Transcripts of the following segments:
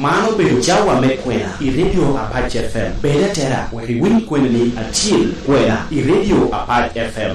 mano bedo jawa me kwena I radio Apache FM beda tera wari win kwena ni achiel kwena I radio Apache FM.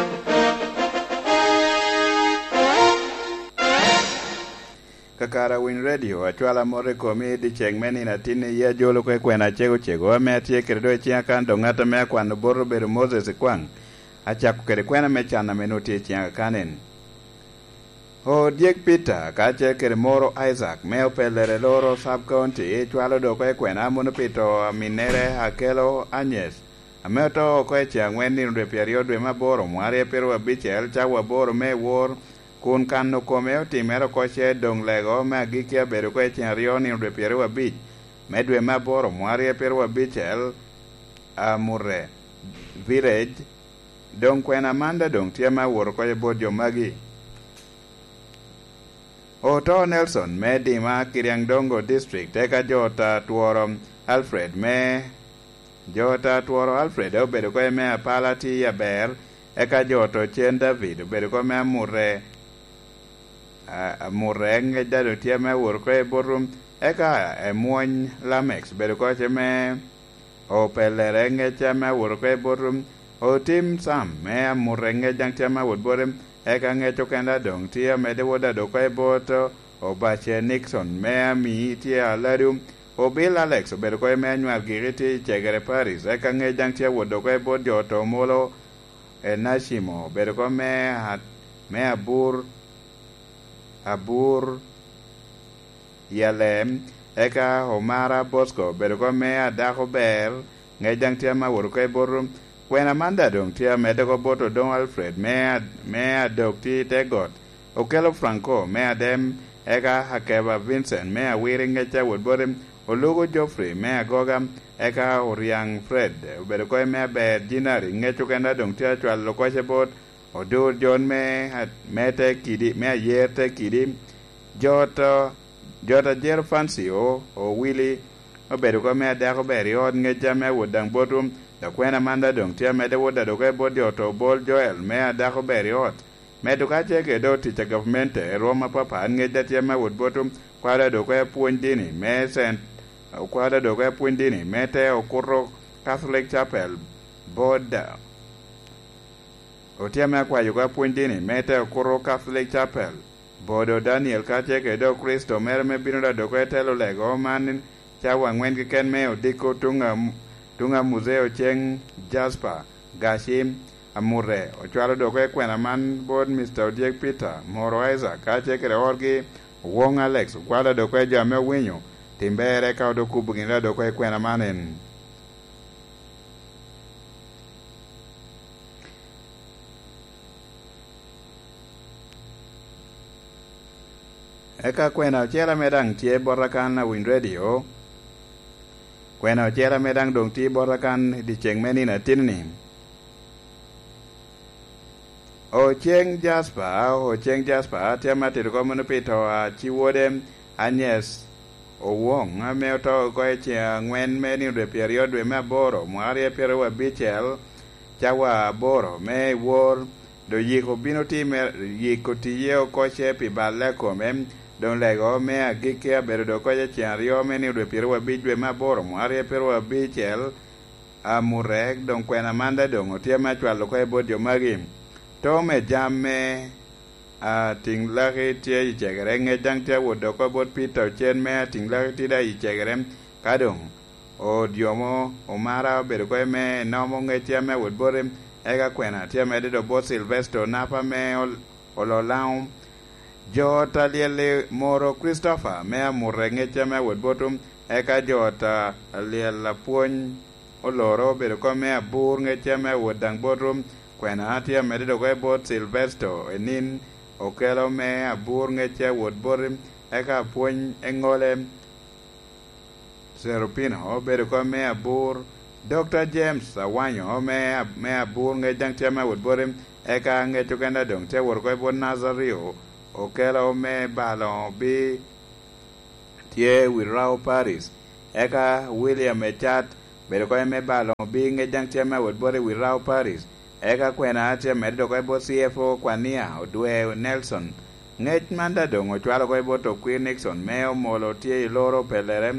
Kakara Win Radio achwala more komi di cheng meni na tini ya jolo kwe kwena chego ame atie kredo chia kando ngata me kwano boro beru Moses kwang achaku kere kwena me chana menuti chia kanen o Diek Peter kache kere moro Isaac me opelere loro sub county chwalo do kwe kwena mono pito minere hakelo Agnes ame to kwe chia ngweni ndwe periodwe maboro mwari pero abichel chawa boro me wor kun kanno komeo timero koche dong lego ma gikia bedo ko chiarioni ndwe piero abich medwe maboro mwari piero abichel amure village dong kwena manda dong tiema wor ko bojo magi Oto Nelson medi ma Kiriang Dongo district eka jota tuoro Alfred me jota tuoro Alfred obedo ko me apalati ya ber eka joto Chen David obedo ko me amure mureng jado tieme wor ko borum eka muony Lamex bedo ko cheme o pelereng cheme wor ko borum o tim sam me mureng jang cheme wor borum eka ngecho kenda dong tie me de woda do ko boto o bache Nixon me mi tie alarum o Bill Alex bedo ko me nyar giriti chegere Paris eka nge jang tie wodo ko bodo to molo Nashimo bedo ko me abur yalem eka Homara Bosco bedo ko me adako ber ngejang tiama wor ko borum kwena manda dong tia medo ko boto Don Alfred me adokti tegot okelo Franco me adem eka Hakeba Vincent me awiri ngecha wor borum olugo Geoffrey me agoga eka Oriang Fred bedo ko me ber jinari ngecho kenda dong tia chwal lokoche bot Odur John me te kidi me yerte kidi jota jer fancy o Willy obedo ko me da ko beri od ngeja me wodang botum da kwena manda dong tia me de woda do ko bodio to bol Joel me da ko beri od me to ka cheke do ti government e Roma papa ngeja tia me wod botum kwada do ko puonjini me sent kwada do ko puonjini me te okuro Catholic Chapel boda Otiama kwa yuka puindini mete okuro Catholic Chapel bodo Daniel kache ke do Kristo merme binoda do ko telo lego manin chawa ngwen ke ken me odiko tunga museo cheng Jasper Gashim amure ochwalo do ko kwena man bod Mr. Diek Peter moro Isaac kache ke orgi Wong Alex kwala do ko jame winyo timbere ka do kubuginda do ko kwena manen Eka kwena chela medang tie borakan na Win Radio kwena chela medang dong tie borakan di cheng meni na tinni o cheng Jasper tiama tir ko mano pito a chiwode Agnes o wong a me to ko e ngwen meni de period we me boro mwari pero wa bichel chawa boro me wor do yiko bino time yiko tiye ko chepi balle ko mem don lego me agikia bedo ko ya chiario meni do pero wa bijwe maboro mwari pero wa bichel amurek don kwena manda don otie ma chwalo ko e bodio magim to me jamme a tinglari tie jegere ngejang tie wodo ko bot pito chen me tinglari tida jegere kadong o diomo o mara bedo ko me nomo ngetia me wod borem ega kwena tie me do bo Silvestre napa me ololaum jota liele moro Christopher me amure ngetia me wod botum eka jota liela puony oloro bedo ko me abur ngetia me wodang botum kwena tie me do ko bot Silvestre enin okelo me abur ngetia wod borim eka puony engole Serupino bedo ko me abur Dr. James Awanyo me abur ngejang tie me wod borim eka ngecho kenda dong tie wor ko bon Nazario okelo me balo bi tie wirao Paris eka William Echat bedo ko me balo bi ngejang tie me wod borim wirao Paris eka kwena tie me do ko bo CFO kwania odwe Nelson ngech manda dongo chwalo ko boto Queen Nixon meo molo tie loro pelere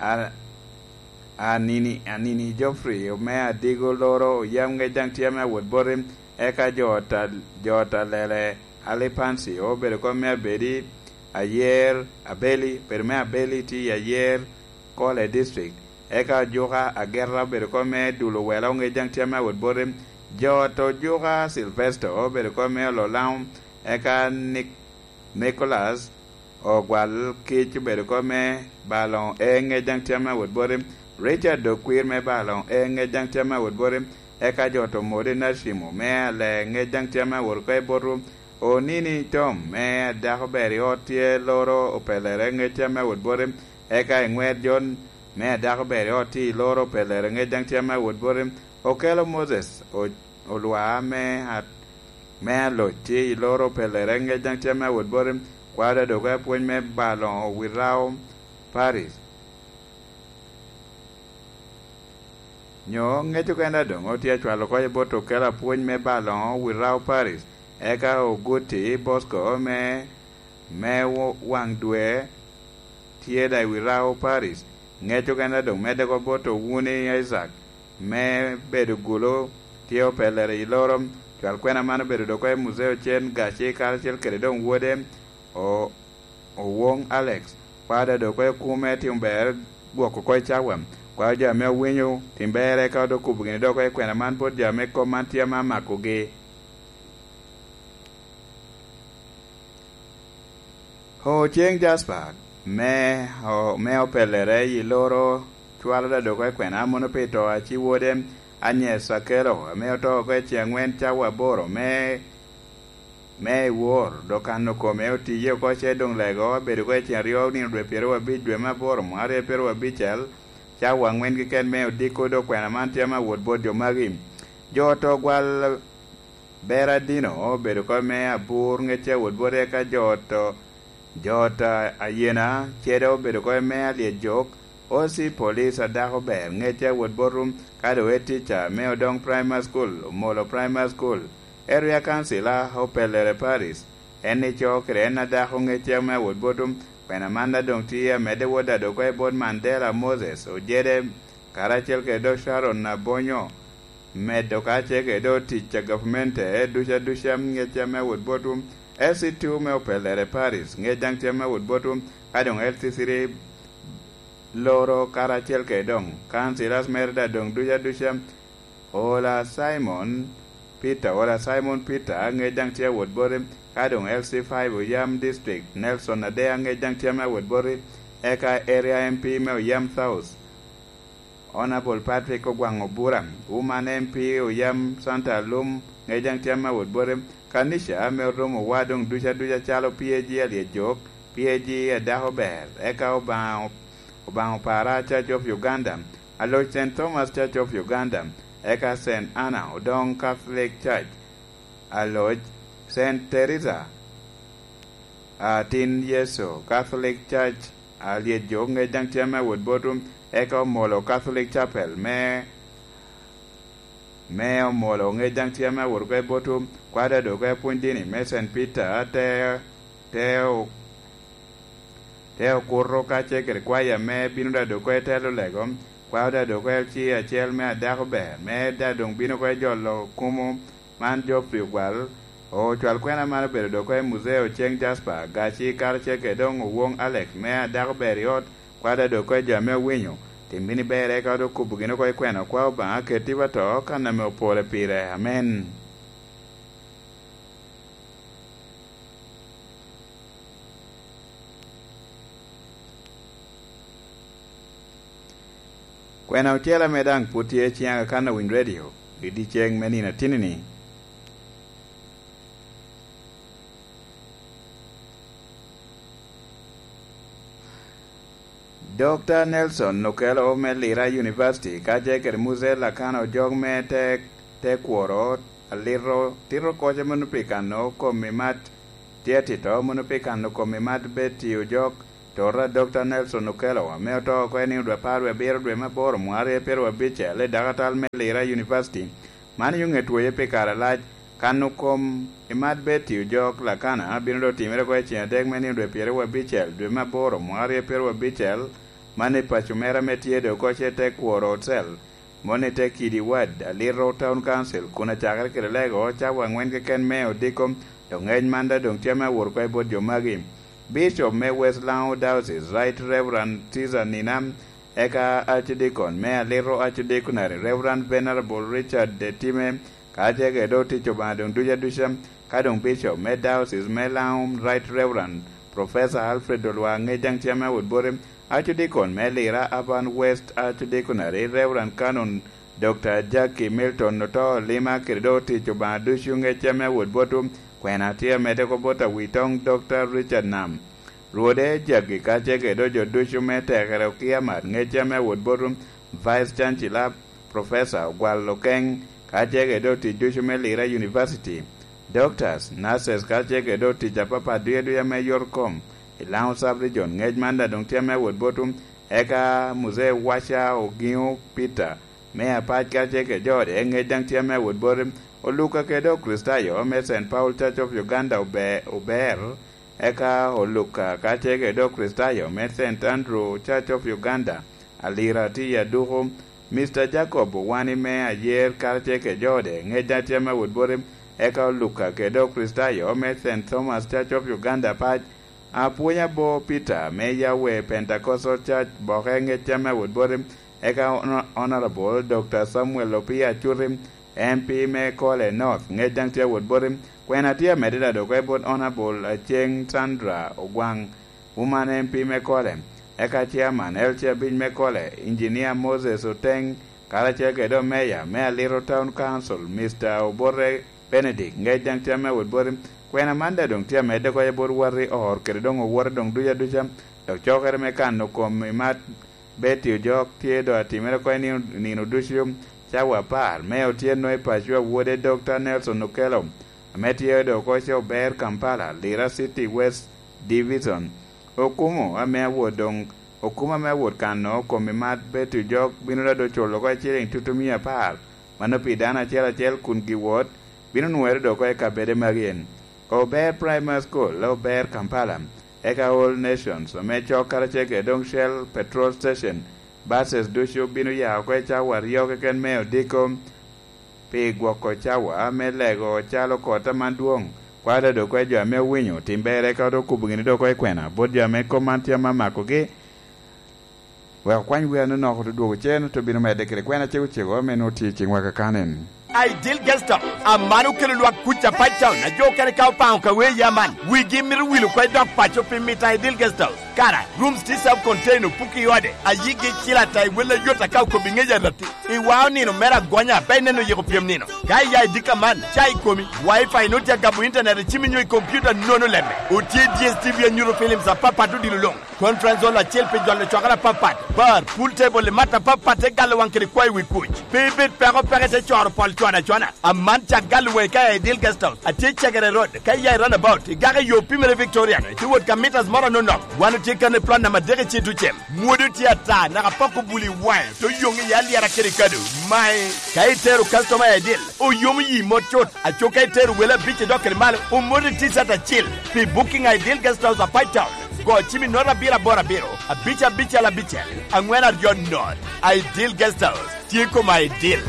anini Joffrey mea digo loro yam nge jang tiama wod borim eka jota lele alipansi o bere ko mea bedi ayer abeli per mea abeli ti ayer kole district eka joka agerra bere ko mea dulo wela nge jang tiama wod borim joto joka Sylvester o bere ko mea lo laum eka Nicholas ogwal kich bedo ko me balon nge jang tiama wod borim Richard do queer me balon nge jang tiama wod borim eka joto mode na shimo me le nge jang tiama wod ko borum o nini tom me da ko beri otie loro opelere nge tiama wod borim eka ngwed jon me da ko beri oti loro pelere nge jang tiama wod borim okelo Moses o lwa me lo ti loro pelere nge jang tiama wod borim kwada do ko puonj me balon wirao Paris nyo ngeto kenda dongo tia chwalo ko boto kela puonj me balon wirao Paris eka oguti Bosco me wang dwe tie da wirao Paris ngeto kenda dong mede ko boto wuni Isaac me bedo gulo tio pelere loro chwal kwena mano bedo do ko museo chen gachi karchel kredong wode o wong Alex kwada do ko kume timber gwoko ko chawam kwa jame winyo timbere ka do kubugini do ko kwena man pod jame ko mantia mama koge ho cheng Jasper me opelere yi loro chwala do ko kwena mono pito achi wode anyesa kero me to ko chiengwen chawa boro me wor do kano kome oti ye ko che dong lego bedo ko che rio ni dwe pero wa bi dwe ma bor mare pero wa bi chel cha wangwen ki ken me odi ko do kwena man tema wod bodio magim joto gwal Beradino bedo ko me abur nge che wod bode ka jota ayena chedo bedo ko me ali jok osi police adako ber nge che wod borum kado eticha me odong primary school molo primary school area councilor hopelere Paris eni chokre na dako nge chema wod botum pena manda dong tia mede woda do ko bod Mandela Moses ojede karachel ke do Sharon na bonyo medo ka che ke do ticha government dusha nge chema wod botum SC2 me opelere Paris nge jang chema wod botum adong LC3 loro karachel ke dong councilors merda dong dusha ola Simon Peter nge jang chia wod borim kadong LC5 Yam District Nelson Adea nge jang chia ma wod borim eka area MP me Yam South Honorable Patrick Ogwango Buram Woman MP Yam Santa Lum nge jang chia ma wod borim Kanisha me romo wadong dusha chalo PAG ali jok PAG adaho ber eka obang para Church of Uganda alo St. Thomas Church of Uganda eka St. Anna Odong Catholic Church aloj St. Teresa Tin Yeso Catholic Church alie jong nge jang chema wod botum eka molo Catholic Chapel me molo nge jang chema wod ko botum kwada do ko pundini me St. Peter teo kurro ka cheker kwaya me binuda do ko telo legom kwada do ko chi achel me adako ber me da dong bino ko jolo kumo man jo priwal o chwal kwena man bedo do ko museo cheng Jasper gachi kar cheke dong wong Alex me adako ber yot kwada do ko jame winyo timbini bere ka do kubugino ko kwena kwa ba ketiva to kana me opole pire amen. Kwena uchela medang putie chianga kana win radio idi cheng menina tinini Dr. Nelson nokelo Melira University kaje ker muse la kana jog me te kworo aliro tiro koje monupikano komimat tietito monupikano komimat beti ujok Tora Dr. Nelson Okelo me to ko ni dwe parwe biro dwe mabor mware pero biche le dagatal Melira University man yunge tuye pe kara laj kanukom imad beti ujok lakana bino timere ko chieng' adek meni dwe piero wabichel dwe maboro mwarie piero wabichel mane pachumera metiedo koche tek wuoro hotel monete kidi wad aliro town council kuna chakre kirelego chawa ngwen ke ken me odikom dong'eny manda dong tiama wuor ko ebod jomagi Bishop me West Lao Diocese Right Reverend Tiza Ninam eka Archdeacon me aliro Archdeaconry Reverend Venerable Richard de Time kaje ke do ticho badong duja dusham kadong Bishop me Diocese me Lao Right Reverend Professor Alfred Olwange jang tiama woodbore Archdeacon me lira Aban West Archdeaconry Reverend Canon Dr. Jackie Milton noto lima kirdo ticho badushunge tiama woodbotum kwena tia medeko bota witong Dr. Richard Nam ruode jagi kache ke dojo dushu mete kero kiamat ngeche me woodborum Vice Chancellor Professor Gwalokeng kache ke do ti dushu me lira University Doctors Nurses kache ke do ti japapa duedu ya me Yorkom ilang sub-region ngej manda dong tia me woodbotum eka Muse Washa Ogiu Peter me apat kache ke jode ngej dang tia me woodborum Oluka kedo Kristayo me St. Paul Church of Uganda Uber eka oluka kache kedo Kristayo me St. Andrew Church of Uganda alira tiya duho Mr. Jacob wani me ayer kache ke jode ngeja tiama woodbore eka oluka kedo Kristayo me St. Thomas Church of Uganda pach apuya bo Peter me Yahweh Pentecostal Church bohe ngeja me woodbore eka Honorable Dr. Samuel Opia Churim MP me Kole North ngejang tia woodbore kwena tia medida do kwebot Honorable Cheng Sandra Ogwang woman MP me Kole eka chairman Elche Bin me Kole Engineer Moses Oteng karache kedo Mayor me Little Town Council Mr. Obore Benedict ngejang tia me woodbore kwena manda dong tia medida ko yebor wari or keredong war dong duja duja dok chokere me kan no kom mat beti jok tie do atimere ko ni no dushum chawa par me otieno e pachwa wuode Dr. Nelson Okelo ametie do kocho ber Kampala Lira City West Division okumo ame wodong okuma me wod kano komimat betu jok binura do cholo ko chiring tutumia par mano pidana chel kun giwot binun wer do ko e kabede magien Ober Primary School Ober Kampala eka All Nations ame chokara cheke dong Shell Petrol Station Bases dushu binu ya kwe chawa riyo ken meo diko pigwa ko chawa me lego chalo kota manduong kwada do kwe jo ame winyo timbere ka do kubungini do kwe kwena bodja me komantia mama koge wa kwany we no no to do chen to binu me dekre kwena chego me no ti chingwa ka kanen Ideal guest up. A manu kelwa kucha pacha na jo kere ka pa ka we yaman. We give me will kwa dog pacho pe meet ideal guest up. Kara rooms this up contain puki yode. A yige kila tai wala yota ka ko bingeja rati. I wao nino mera gonya pe neno yego piem nino. Kai ya dika man chai komi. Wi-Fi no tia gabu internet chiminyo computer no lemme. Utie DSTV and Eurofilms a papa to dilong. Conference on la chelpe jole chokara papa. Bar pool table le mata papa te galo wankere kwai we coach. Bebet pero perete choro pal Chwana a man Galway kay Ideal Guest House a Chegere Road kay runabout gare yo Pimere Victorian to what committers more no one take an plan na madere chitu chem modu tiata na rapoko buli wine to yongi yali ara kirikadu my kay teru customer Ideal o yomi mochot a chokay teru wela beach dokere mal o modu tisata chill be booking Ideal Guest House a Pine Town go chimi nora bira bora biro a beach la beach and when are you not Ideal Guest House tieko my Ideal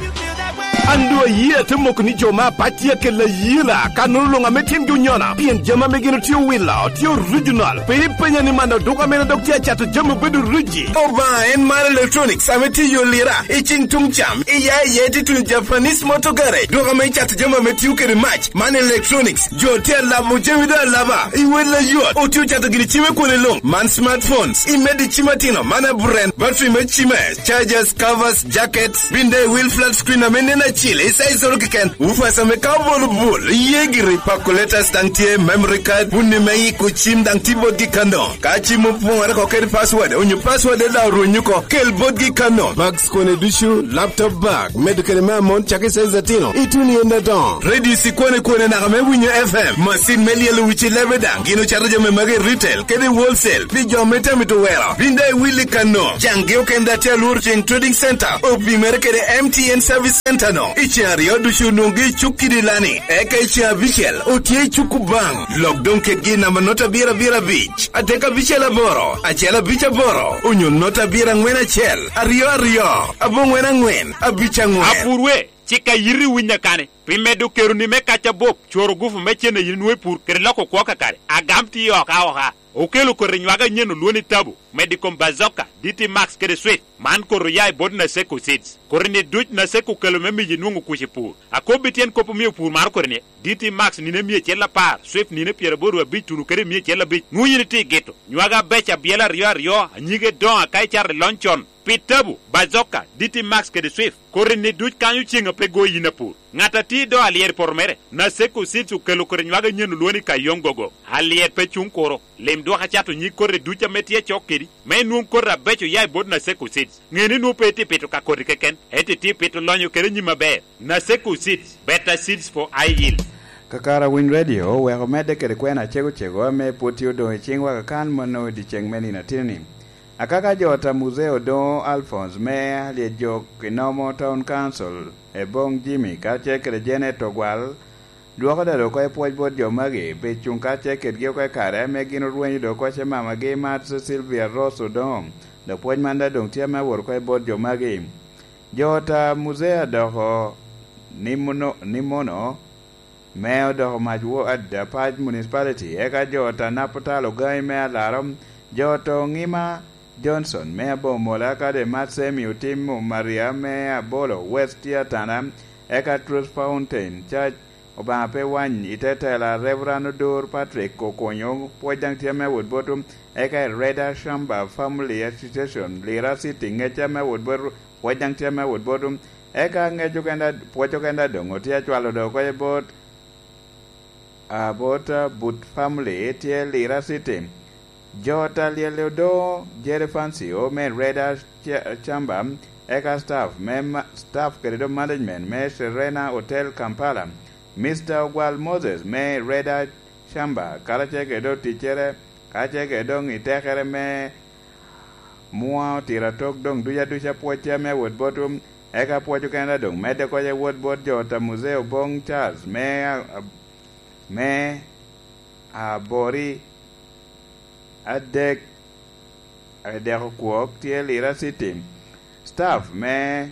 Ando ye te mokni joma patia ke la yila kanulu nga metim junyona pien jama megino tio willa tio regional pe penya ni manda doka mena doktia chatu jama bedu ruji over en mar electronics ameti yo lira iching tungcham iya yeti tu Japanese motor garage doka me chatu jama metiu ke match man electronics jotel la mujewida lava iwela yo otiu chatu gini chime kole long man smartphones imedi chimatino mana brand battery me chime chargers covers jackets binde wheel flat screen amene Chile size rokiken ufasa mekabol bul yegiri pakuletas dangtie memory card bunni mai kuchim dang tibot gi kando kachi mu pungara ko ker password onyu password da runyuko kel bot gi kando bags kone dushu laptop bag medical mount chake size tino ituni enda don ready sikone na kame winyo FM machine melielu wichi lebedang gino charge me mage retail kede wholesale bijo meta mitowera bindai willy kano jange okenda tel urgent trading center opi merkede MTN service center no ichi ario dushu nungi chukidi lani eka ichi abichel otie chukubang lockdown ketgi namba nota bira beach ateka bichel aboro achela bicha boro unyon nota bira ngwena chel ario abongwena ngwen abicha ngwen apurwe chika yiri winya kane pimedu keruni me kacha bop choro gufu mechene yinwe pur kerlako kwa kare agamti yo ka okelo ko renywaga nyeno luoni tabu medicom bazoka DT Max kede sweet man ko royai bod na seko seeds korne duj na seko kelo memi yinungu kushipur akobitien kopo mi pur mar korne DT Max nine mi chela par sweet nine piere boru bitunu kere mi chela bit nguyini ti geto nywaga becha biela rio anyige don akai char lonchon pitabu bazoka DT Max kede swift korne duj kanyu chinga pego yinapur ngata ti do alier pormere na seko seeds ukelo ko renywaga nyeno luoni kayongogo alier pechun koro lemdo hachato nyi korre duja metie chokeri menun korra becho yai bod na seko seeds ngeni no peti peto ka korre keken eti ti peto lonyo kere nyima be na seko seeds better seeds for high yield kakara win radio we omede kere kwena chego me potio do chingwa kan mono di chengmeni na tini akaka jota museo do Alphonse me le jok Kinomo Town Council e bong Jimmy ka chekere jene togwal duoko da ko puoj bod jomagi be chung ka cheket gi ko kare me gino ruwenyo do ko che mama gi mat Sylvia Rosso dom do puoj manda dong tia ma wor ko bod jomagi jota museo do nimono me do majwo at the Page municipality e ka jota napotalo gai me alarom joto ngima Johnson me bo mola ka de matsemi utimu Maria me abolo West Tana e ka Truth Fountain Church Obama pe wan itetela Reverend Dor Patrick Kokonyo pojang tiame wood bottom eka Reda Shamba Family Association Lira City ngechame wood bottom pojang tiame wood bottom eka ngejukenda pojokenda dongo tia chwalo do ko bot abota but family tie Lira City Jota Lieldo Jerry Fancy o me Reda Chamba eka staff keredo management me Serena Hotel Kampala Mr. Ogwal Moses me Reda Shamba karache kedo tichere kache kedo ngitekere me mua tiratok dong duja poche me wood bottom eka pocho kenda dong mede koje wood bot jota museo bong Charles me abori adek kuok tie Lira City staff me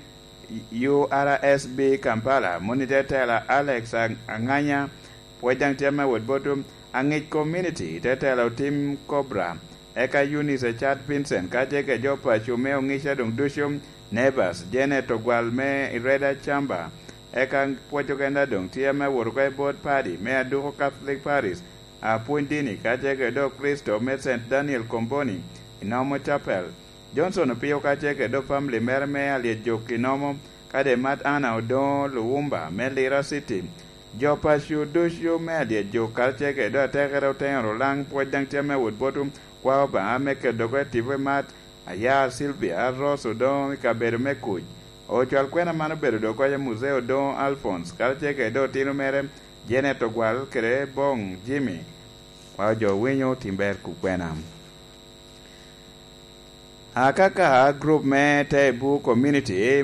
URSB Kampala monitor tela Alex Anganya pojang tiama wood bottom angich community tetela team Cobra eka Eunice Chat Vincent kajeke jopa chume ongisha dong dushum neighbors Janet Ogwal me Reda Chamba eka pojokenda dong tiama wood ko board party me aduko Catholic Paris appointini kajeke do Cristo me St Daniel Komboni Inomo Chapel Johnson pio kacheke do family mere me alie Kinomo kade mat ana odo Luumba me Lira City jopa shudushu me alie kacheke do tekero tenro lang pojang tiame wood bottom kwa ba ameke do ko tive mat aya Sylvia Rosso do kabero me kuj o chal kwena mano bedo do ko museo do Alphonse kacheke do tino mere Janet Ogwal kere bong Jimmy kwa jo winyo timber kukwena akaka group me tebu community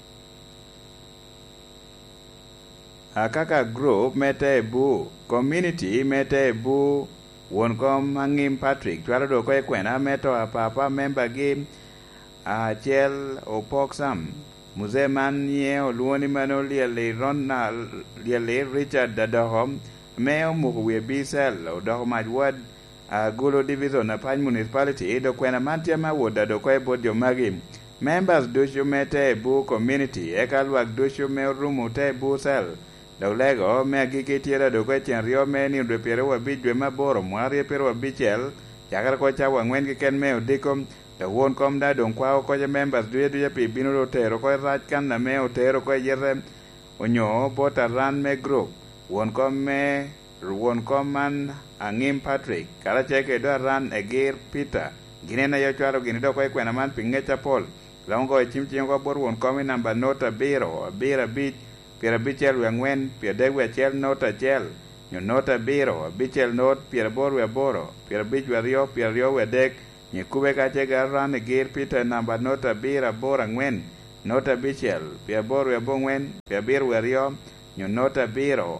akaka group me tebu community me tebu won kom angim Patrick twaro do ko kwena meto papa member gi achel opoksam muzeman ye oluoni mano liele ronna liele Richard Dadahom me omuwe bisel odo majwad Gulu Division na Page Municipality do kwena mantia ma woda do ko bodio magi members do shumete bu community ekalwak do shume rumu te bu sel do lego me gigi tiera do ko chen rio me ni do pero wa bidwe maboro mwari pero wa bichel yakar ko chawa ngwen ki ken me odikom do won kom da don kwa ko je members do pi bino do tero ko rach kan na me otero ko yere onyo bota ran me group won kom man angim Patrick kala cheke do ran egir Peter ginena yo chwaro gini do ko kwena man pingecha Paul longo chimchim ko bor won komi namba nota biro bich pira bichel wengwen pira degwe chel nota chel nyo nota biro bichel not pira bor we boro pira bich we rio we dek nye kube ka cheke ran egir Peter namba nota bira bora ngwen nota bichiel, piaboro abong'wen, piabiro ariyo, nota biro,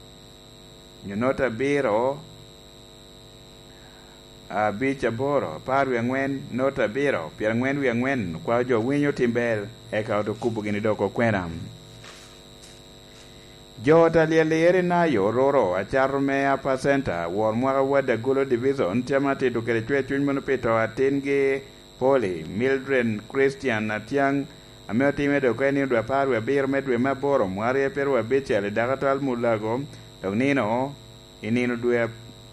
abich aboro, apar wi ang'wen, nota biro, 44 kwa jo winyo timber eka otokubu gini doko kwena. Jota lielieri na yo roro acharo mea pasenta war mwaka wada gulo division tiama titu kere chwe chuny manupito atin gi Poli, Mildred Christian atiang ameo time doko eni udwa parwe bir medwe maboro mwari eperu wabichele dakatal mulago dok nino inino dwe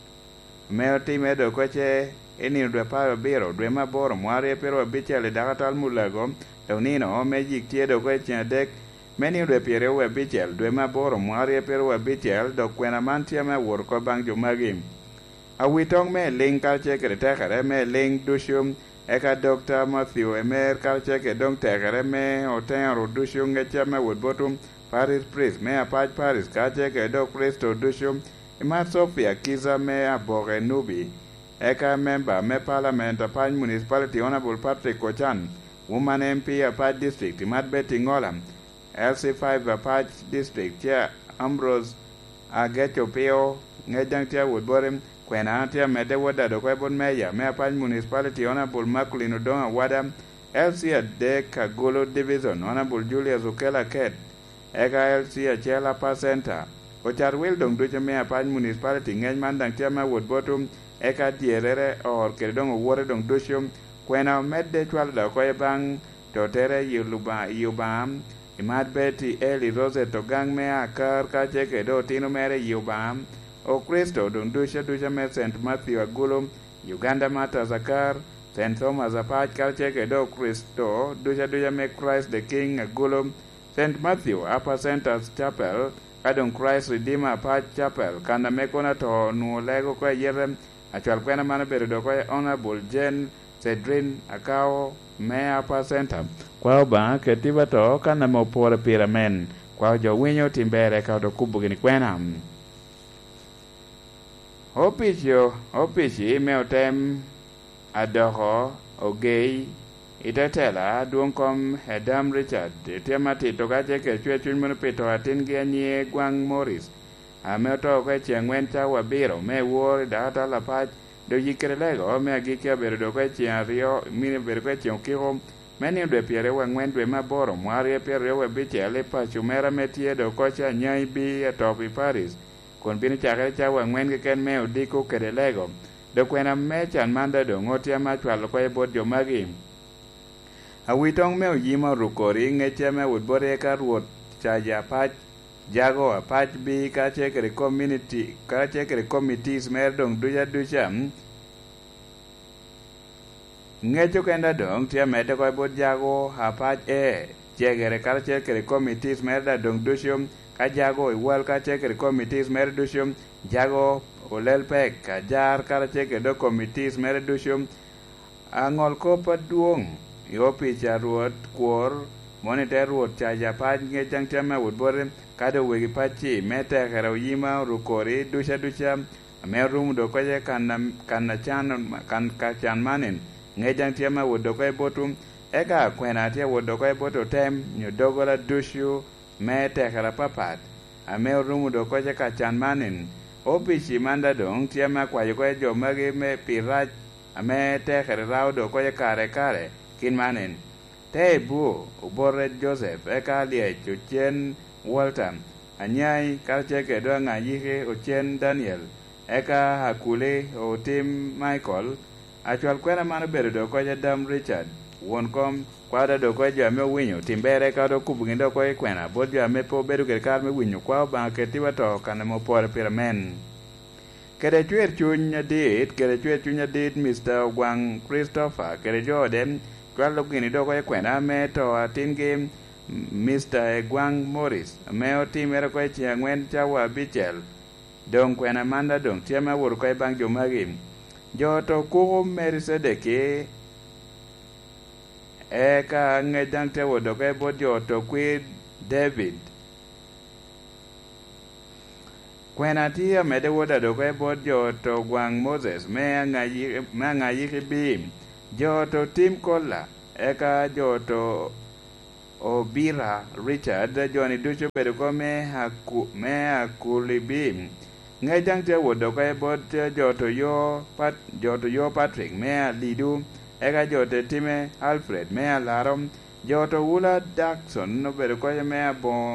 ameo time doko che eni udwa parwe biro dwe maboro mwari eperu wabichele dakatal mulago dok nino mejik tie doko che dek meni udwe piere wabichel dwe maboro mwari eperu wabichel dok kwena man tiama wur ko bang jumagim awitong me ling kalche kere tekare me ling dushum eka Dr. Matthew Emer kalche ke dong tekare me otenro dushum ngecha me wud botum Paris Priest me apaj Paris kalche ke dok Kristo dushum ima Sofia Kiza me aboge nubi eka member me parliament apaj municipality Honorable Patrick Kochan woman MP apaj district imat beti ngolam LC5 apaj district chair Ambrose Agecho Pio ngejang tia wud borim kwena tia mede wada do kwa bon meya me apaj municipality Honorable Makulino Donga wada LC de Kagolo division Honorable Julius Ukela Ket eka LC Chela Pasenta ochar wil dong duche me apaj municipality ngej mandang tia ma wud botum eka dierere or kedong wore dong dushum kwena medde chwal do kwa bang to tere yubam imad beti Eli Rose togang me akar ka cheke do tino mere yubam o Kristo dong dusha me St. Matthew Agulum Uganda Mata Zakar St. Thomas apach ka cheke do Kristo dusha me Christ the King Agulum St. Matthew Upper Centers Chapel kadong Christ Redeemer apach Chapel kanda me kona to nu lego kwa yerem achwal kwena mana bedo do kwa Honorable Jane Cedrin Akao me Upper Center kwa ba ketiba to kana mo pora piramen kwa jo winyo timbere ka to kubu gini kwena opichi meotem adoho ogei itetela duonkom Edam Richard tiamati tokache ke chwe chuny mono pito atin gi anie Gwang Morris ameoto kwa chengwen cha wabiro me wor data lapach do yikere lego me agike bedo do kwa chiario mine bedo kwa chiokiro meni dwe piere wangwen dwe maboro mwari piere webichele pachumera metie do kocha nyai bi atopi Paris kon bini chakere cha wangwen ke ken me odiko kere lego do kwena mechan manda do ngotia machwalo kwa ebod jomagi awitong me oyima rukori ngeche me wudbore ka ruot chaja pach jago apach bi ka chekere community ka chekere committees mer dong duja ngecho kenda dong tia mede ko bod jago apach chekere ka chekere committees mer da dong dushum ka jago igual ka chekere committees mer dushum jago olel pek ka jar ka chekere do committees mer dushum angol ko paduong yo picha ruot kwor monitor ruot chaja pach ngechang tiama wudbore kado wegi pachi mete kara yima rukori dusha me rum do ko je kan manin ngejang tiama wodo ko botum eka kwena tia wodo ko boto tem nyodogola dushu mete kara papat ame rum do ko je kan manin opichi manda dong tiama kwa yo ko jo magi me piraj ame te kara raw do ko je kare kin manin te bu ubore Joseph eka lie chuchen Walter anyai kalche ke do ngayike ochen Daniel eka hakule o tim Michael achwal kwena mano bedo do ko Dam Richard won kom kwada do ko jame winyo timbere ka do kubu ngindo ko kwena bod jame po bedo ke kar me winyo kwa ba ke tiwa to kana mo por piramen kede chwer chunya dit Mr. Gwang Christopher kede Jordan kwalo gini do ko kwena me to atin game Mr. Gwang Morris meo timere ko chiangwen chawa bichel dong kwena manda dong tiama wur ko bang jomagi joto ko Mercedes eka ngedang te wodo ko bod joto kwi David kwena tia mede woda do ko bod joto Gwang Moses me ngayi bi joto Tim Kola eka joto Obira Richard Johnny ducho bedo ko me Akulibi ngai jang te wodo ko bot joto yo Patrick me Lidu ega jote time Alfred me Larom joto Wula Jackson no bedo ko me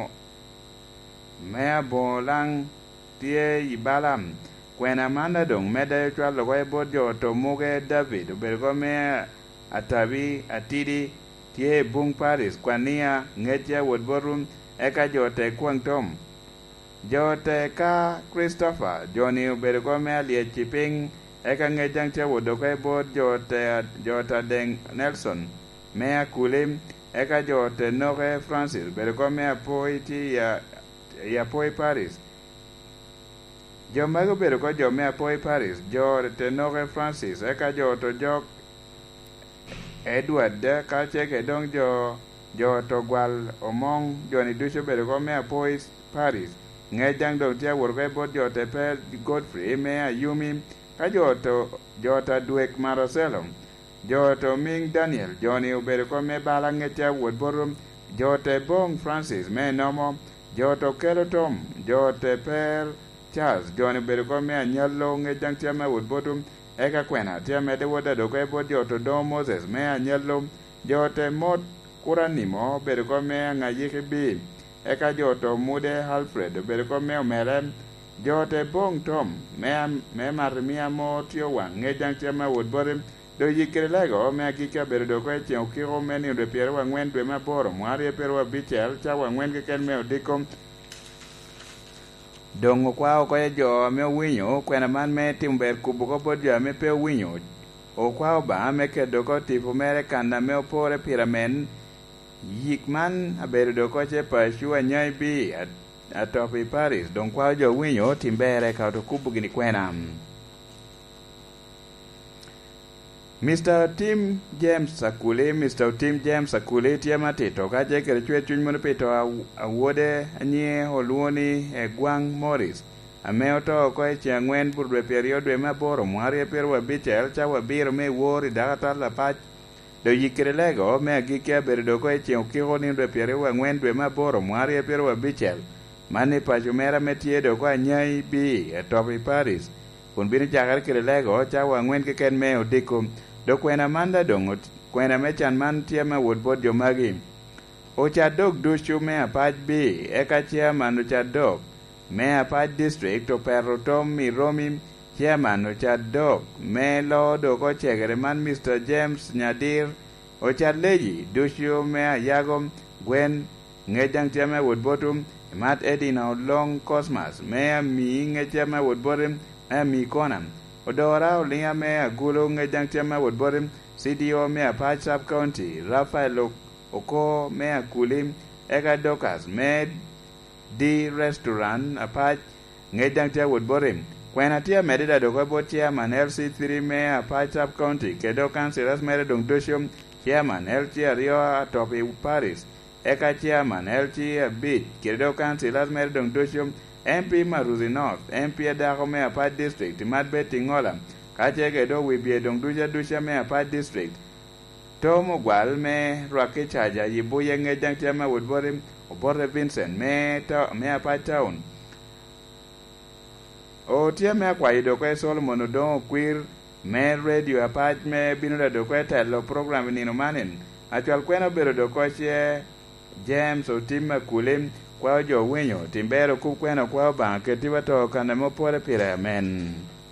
bo lang tie ibalam kwena manda dong meda chwa lo ko bot joto muge David bedo ko me Atabi Atidi tie Bung Paris kwania ngetia wodborum eka jote Kwangtom jote ka Christopher Johnny ubedo me alie chiping eka ngejang tia wodoke bod jota Deng Nelson mea Kulim eka jote Noge Francis ubedo me apoi ti ya Poi Paris jomago ubedo ko jo mea Poi Paris jote Noge Francis eka joto jok Edward ka cheke dong jo to gwal omong Johnny ducho bedo ko me Poi Paris ngejang dong tia worke bod jote pe Godfrey me Ayumi ka jota Dwek Marcelo joto Ming Daniel Johnny ubedo ko me bala ngetia wod borum jote Bong Francis me Nomo joto Kelo Tom jote Per Charles Johnny ubedo ko me Anyalo ngejang tia me wod botum eka kwena tia me de woda do ko bod joto Dom Moses me Anyalo jote Mot Kuranimo bedo ko me ngayike bi eka joto Mude Alfred bedo ko me Omerem jote Bong Tom me Marmia mo tio wang ngejang tia me wod borum do yikere lego me akika bedo do ko chen kiro me ni de piero wangwen dwe maboro mwari pero bichel cha wangwen ke ken me odikom dongo kwao ko jo me winyo kwena man me timber kubu ko bod jo me pe winyo o kwao ba me ke do ko tipo mere kanda me opore piramen yikman abedo do ko che pa shua nyai bi atopi Paris don kwao jo winyo timbere ka to kubu gini kwena Mr. Tim James Sakule tia matito ka je kere chwe chuny mono pito awode anye oluoni Gwang Morris ameo to ko e chiangwen burbe period me boro mwari per wabichel cha wabiro me wori data la pach do yikere lego me agike berdo ko e chiang kiro ni do period wangwen dwe me boro mwari per wabichel mani pachumera metie do ko anyai bi etopi Paris kun bini chakar kere lego cha wangwen ke ken me odikum do kwena manda dongo kwena mechan man tia me wood bod jo magi o cha dog dushu me apaj bi eka chairman o cha dog me apaj district o perro tom mi romi chairman o cha dog me lo do ko chegere man Mr. James Nyadir o cha leji dushu me ayagom gwen ngejang tia me wood botum mat edina long cosmas me mi ngecha me wood botum mi konam Odora olinga me agulo ngejang tiama wodborim CDO me apach sub county Rafael Oko me akulim ega dokas me di restaurant apach ngejang tia wodborim kwena tia medida doko botia man LC3 me apach sub county kedo kansilas mere dong doshum chairman LT Rio atopi Paris eka chairman LT bit kedo kansilas mere dong doshum MP Maruzi North, MP Adako me apart district, Madbe Tingola, Kacheke do wibie dong dusha me apart district. Tomo gwal me Rake Chaja, Yibuye ngejang chama woodborim, Obore Vincent, me apart town. O tia me akwa idokwe Solomon Odon queer, me radio apart me binuda dokwe telo program nino manin. Actual kwena bero dokwe che James o Timma Kulim, kwa jo winyo timbero ku kwena kwa ba ke tibato kana mo pore pire amen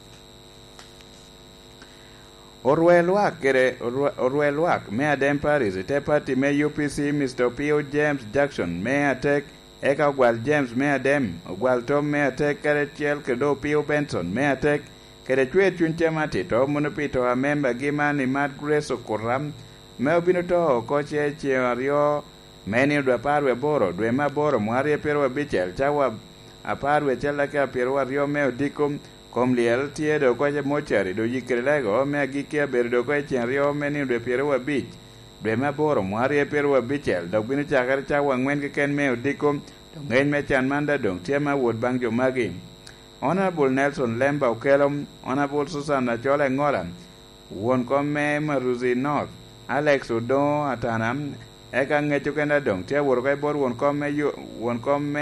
Orwelwak me adem Paris te party me UPC Mr. P.O. James Jackson me atek eka gwal James me adem gwal Tom me atek kare chiel kedo P.O. Benson me atek kare chwe chunche matito monopito a member gimani Mad Grace Okoram me obino to koche chiario meni dwe parwe boro dwe ma boro mwari pero bichel chawa aparwe chela ka pero rio me odikum kom liel tie do ko mochari do yikrelego me agike ber do ko chen rio meni dwe pero bich dwe ma boro mwari pero bichel do bini chakar chawa ngwen ke ken me odikum do ngen me chan manda dong tie ma wod bang jo magi Honorable Nelson Lemba Okelom Honorable Susan Achola Ngola won kom me Maruzi North Alex Odo Atanam eka ng'echo kenda dong tia wuoro kai bor won kom me